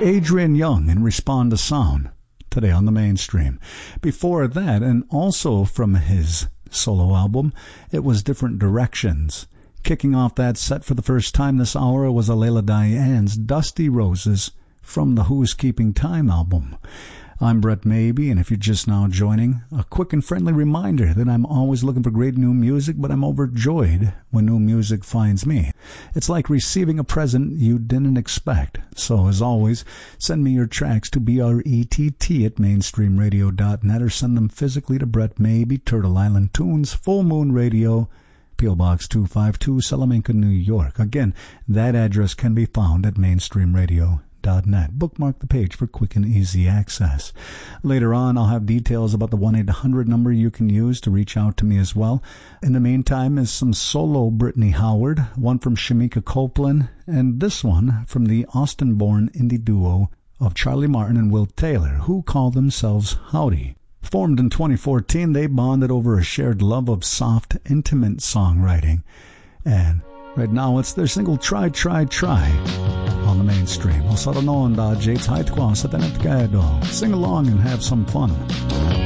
Adrian Young and Respond to Sound, today on the Mainstream. Before that, and also from his solo album, it was Different Directions. Kicking off that set for the first time this hour was Alela Diane's Dusty Roses from the Who's Keeping Time album. I'm Brett Maybe, and if you're just now joining, a quick and friendly reminder that I'm always looking for great new music, but I'm overjoyed when new music finds me. It's like receiving a present you didn't expect. So, as always, send me your tracks to brett@mainstreamradio.net or send them physically to Brett Maybe, Turtle Island Tunes, Full Moon Radio, P.O. Box 252, Salamanca, New York. Again, that address can be found at mainstreamradio.net. Bookmark the page for quick and easy access. Later on, I'll have details about the 1-800 number you can use to reach out to me as well. In the meantime is some solo Brittany Howard, one from Shamika Copeland, and this one from the Austin-born indie duo of Charlie Martin and Will Taylor, who call themselves Howdy. Formed in 2014, they bonded over a shared love of soft, intimate songwriting. And right now, it's their single Try, Try, Try on the Mainstream. O sarà non da Jades Haitqua sa tenet gado. Sing along and have some fun.